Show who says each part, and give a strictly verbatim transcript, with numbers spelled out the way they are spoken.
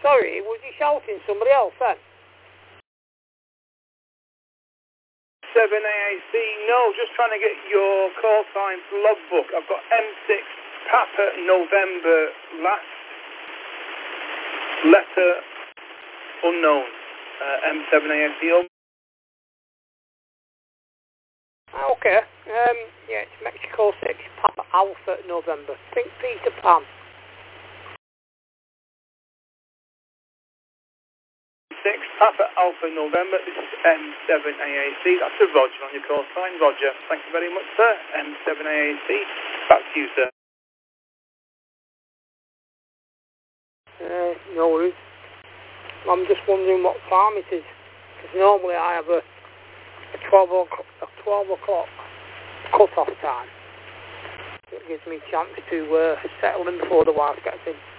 Speaker 1: sorry, was you shouting somebody else then?
Speaker 2: seven A A C, no, just trying to get your call signs logbook. I've got M six Papa November last letter unknown. Uh, M seven A A C.
Speaker 1: Okay, um, yeah, it's Mexico six Papa Alpha November. Think Peter Pan.
Speaker 2: six Papa Alpha November, this is M seven A A C. That's a Roger on your call sign. Roger, thank you very much, sir. M seven A A C. Back to you, sir.
Speaker 1: Uh, no worries. I'm just wondering what farm it is. Because normally I have a, a twelve o'clock cut-off time. It gives me a chance to uh, settle in before the wife gets in.